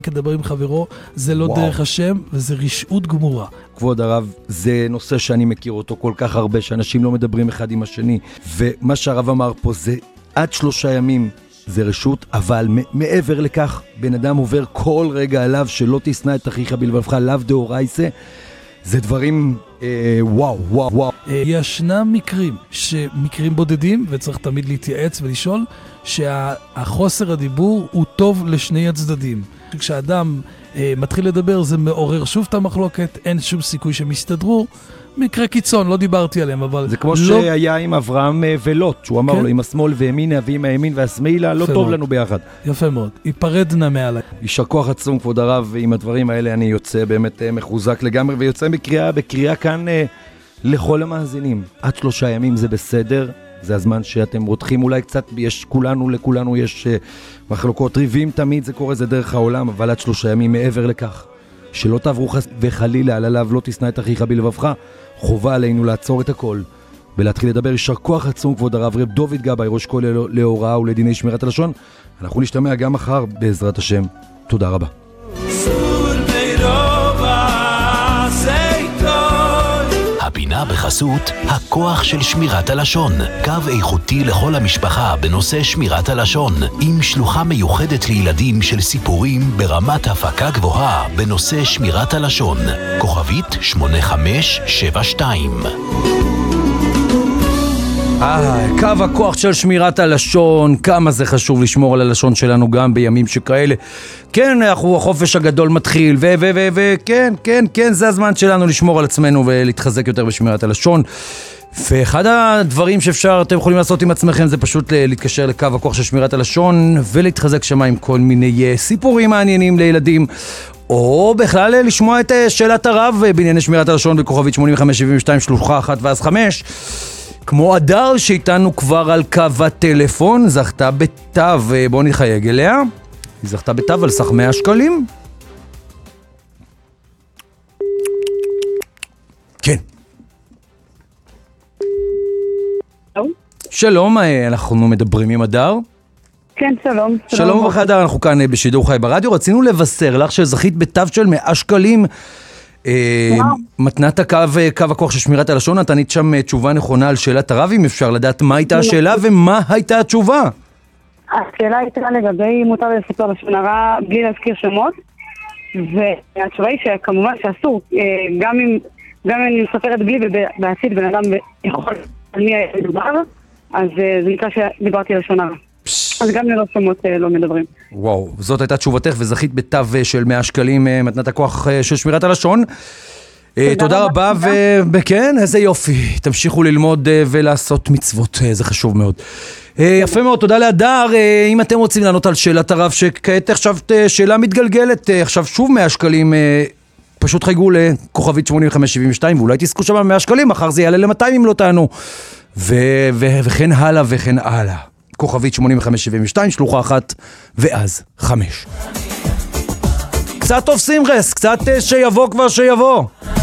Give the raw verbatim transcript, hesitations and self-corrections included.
כדבר עם חברו, זה לא וואו. דרך השם, וזה רשעות גמורה. כבוד הרב, זה נושא שאני מכיר אותו כל כך הרבה, שאנשים לא מדברים אחד עם השני, ומה שהרב אמר פה זה עד שלושה ימים זה רשות, אבל מעבר לכך, בן אדם עובר כל רגע עליו שלא תשנא את אחיך בלבבך, לאו דאורייתא, זה דברים אה, וואו, וואו, וואו. אה, ישנם מקרים, שמקרים בודדים, וצריך תמיד להתייעץ ולשאול, שהחוסר הדיבור הוא טוב לשני הצדדים. כשאדם אה, מתחיל לדבר זה מעורר שוב את המחלוקת, אין שום סיכוי שהם יסתדרו. מקרה קיצון, לא דיברתי עליהם, אבל... זה כמו לא... שהיה עם אברהם ולוט, שהוא אמר כן? לו, עם השמאל וימינה ועם הימין והשמאלה, לא טוב מאוד. לנו ביחד. יפה מאוד, ייפרדנה מעלי. יישר כוח עצום, כבוד הרב, ועם הדברים האלה אני יוצא באמת אה, מחוזק לגמרי, ויוצא בקריאה, בקריאה כאן אה, לכל המאזינים. עד שלושה ימים זה בסדר, זה הזמן שאתם רותחים אולי קצת, יש כולנו, לכולנו יש אה, מחלוקות ריבים תמיד, זה קורה, זה דרך העולם, אבל עד שלושה ימים מעבר לכך. שלא תעברו חס וחלילה על עליו, לא תשנא את אחיך בלבבך, חובה עלינו לעצור את הכל ולהתחיל לדבר. יישר כוח עצום, כבוד הרב רב דוד גבאי, ראש כולל להוראה ולדיני שמירת הלשון. אנחנו נשתמע גם מחר בעזרת השם. תודה רבה. הפינה בחסות הכוח של שמירת הלשון, קו איכותי לכל המשפחה בנושא שמירת הלשון, עם שלוחה מיוחדת לילדים של סיפורים ברמת הפקה גבוהה בנושא שמירת הלשון, כוכבית שמונה חמש שבע שתיים. אה, קו הכוח של שמירת הלשון, כמה זה חשוב לשמור על הלשון שלנו גם בימים שכאלה. כן, אנחנו, החופש הגדול מתחיל, ו ו ו ו כן, כן, כן, זה הזמן שלנו לשמור על עצמנו ולהתחזק יותר בשמירת הלשון. ואחד הדברים שאפשר, אתם יכולים לעשות עם עצמכם, זה פשוט להתקשר לקו הכוח של שמירת הלשון ולהתחזק שמה עם כל מיני סיפורים מעניינים לילדים. או בכלל לשמוע את שאלת הרב בענייני שמירת הלשון בכוכבית שמונים וחמש שבעים ושתיים שלוחה אחת ואז חמש. כמו אדר שאיתנו כבר על קו הטלפון, זכתה בתו, בוא נחייג אליה. היא זכתה בתו על סך מאה שקלים. כן. שלום, אנחנו מדברים עם אדר. כן, שלום. שלום וברכה אדר, אנחנו כאן בשידור חי ברדיו. רצינו לבשר לך שזכית בתו של מאה שקלים. מתנת הקו, קו הכוח של שמירת הלשון, נתנית שם תשובה נכונה על שאלת הרב, אם אפשר לדעת מה הייתה השאלה ומה הייתה התשובה. השאלה הייתה לגבי מותר לספר לשון הרע בלי להזכיר שמות, והתשובה היא שכמובן שאסור, גם אם גם אם אני מספרת בלי ובעתיד בן אדם יכול על מי מדובר, אז זה נקרא שדיברתי לשון הרע. אז גם ללא שמות לא מדברים. וואו, זאת הייתה תשובתך וזכית בתו של מאה שקלים מתנת הכוח של שמירת הלשון. תודה רבה, וכן, איזה יופי. תמשיכו ללמוד ולעשות מצוות, זה חשוב מאוד. יפה מאוד, תודה לאדר. אם אתם רוצים לענות על שאלת הרב, שכעת עכשיו שאלה מתגלגלת, עכשיו שוב מאה שקלים, פשוט חייגו לכוכבית שמונים וחמש שבעים ושתיים, ואולי תזכו שם מאה שקלים, מחר זה יעלה ל-מאתיים אם לא תענו. וכן הלאה וכן הלאה. כוכבית שמונים וחמש שבעים ושתיים, שלוחה אחת ואז חמש. קצת תופסים רס, קצת שיבוא כבר שיבוא.